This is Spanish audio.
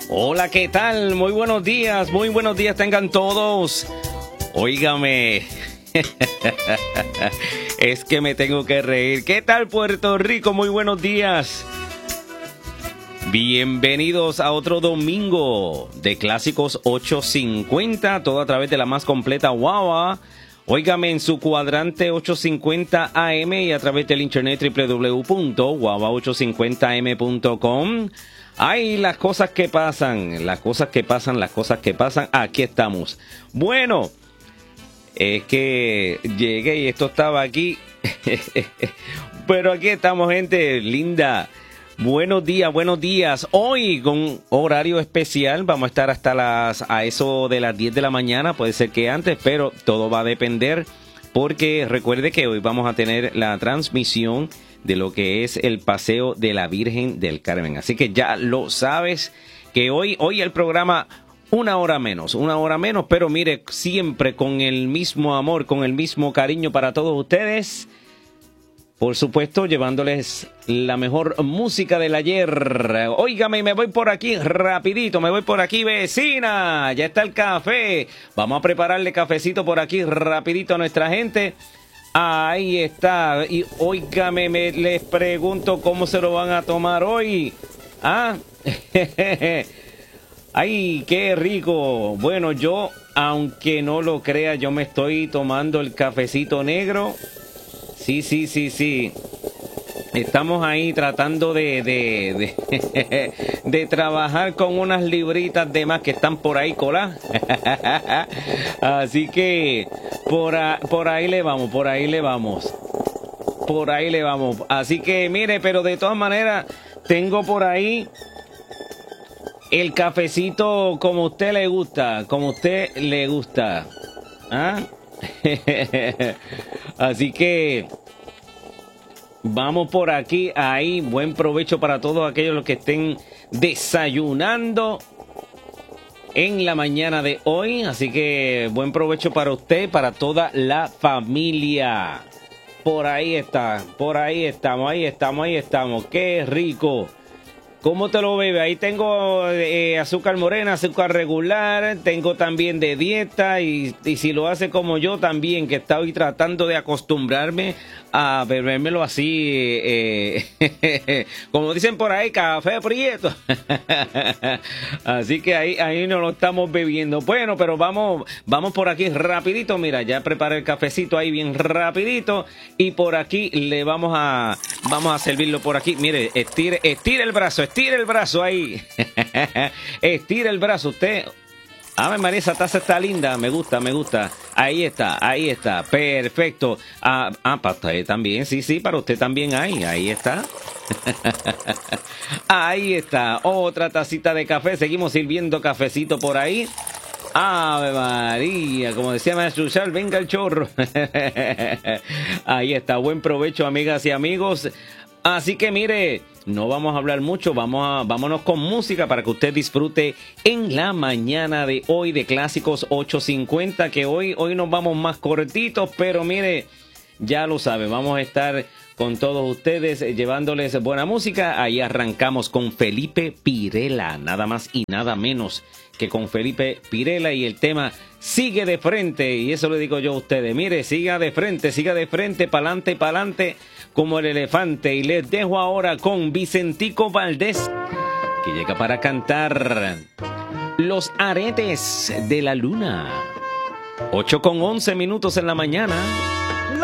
Hola, ¿qué tal? Muy buenos días tengan todos. Óigame, es que me tengo que reír. ¿Qué tal Puerto Rico? Muy buenos días. Bienvenidos a otro domingo de Clásicos 850, todo a través de la más completa Guava. Óigame en su cuadrante 850 AM y a través del internet www.guava850am.com. Ay, las cosas que pasan, aquí estamos. Bueno, es que llegué y esto estaba aquí, pero aquí estamos, gente linda. Buenos días. Hoy con horario especial, vamos a estar hasta a eso de las 10 de la mañana, puede ser que antes, pero todo va a depender, porque recuerde que hoy vamos a tener la transmisión de lo que es el paseo de la Virgen del Carmen. Así que ya lo sabes, que hoy el programa una hora menos, pero mire, siempre con el mismo amor, con el mismo cariño para todos ustedes. Por supuesto, llevándoles la mejor música del ayer. Óigame, me voy por aquí rapidito, vecina. Ya está el café. Vamos a prepararle cafecito por aquí rapidito a nuestra gente. Ahí está. Y óigame, les pregunto cómo se lo van a tomar hoy. Ah, ay, qué rico. Bueno, yo, aunque no lo crea, yo me estoy tomando el cafecito negro. Sí. Estamos ahí tratando de trabajar con unas libritas de más que están por ahí coladas. Así que por ahí le vamos. Así que mire, pero de todas maneras tengo por ahí el cafecito como a usted le gusta. ¿Ah? Así que vamos por aquí, ahí, buen provecho para todos aquellos los que estén desayunando en la mañana de hoy. Así que buen provecho para usted, para toda la familia. Por ahí estamos, qué rico. ¿Cómo te lo bebe? Ahí tengo azúcar morena, azúcar regular, tengo también de dieta y si lo hace como yo también, que estoy tratando de acostumbrarme a bebérmelo así, como dicen por ahí, café prieto. Así que ahí nos lo estamos bebiendo. Bueno, pero vamos por aquí rapidito. Mira, ya preparé el cafecito ahí bien rapidito y por aquí le vamos a servirlo por aquí. Mire, estire el brazo ahí. Estire el brazo usted. Ave María, esa taza está linda, me gusta. Ahí está, perfecto. Para usted también, sí, para usted también ahí está. Ahí está, otra tacita de café, seguimos sirviendo cafecito por ahí. Ave María, como decía Maestro Charles, venga el chorro. Ahí está, buen provecho, amigas y amigos. Así que mire, no vamos a hablar mucho, vámonos con música para que usted disfrute en la mañana de hoy de Clásicos 850, que hoy nos vamos más cortitos, pero mire, ya lo sabe, vamos a estar con todos ustedes llevándoles buena música. Ahí arrancamos con Felipe Pirela, nada más y nada menos que con Felipe Pirela y el tema Sigue de Frente, y eso le digo yo a ustedes, mire, siga de frente, pa'lante, como el elefante. Y les dejo ahora con Vicentico Valdés, que llega para cantar Los Aretes de la Luna. 8:11 en la mañana.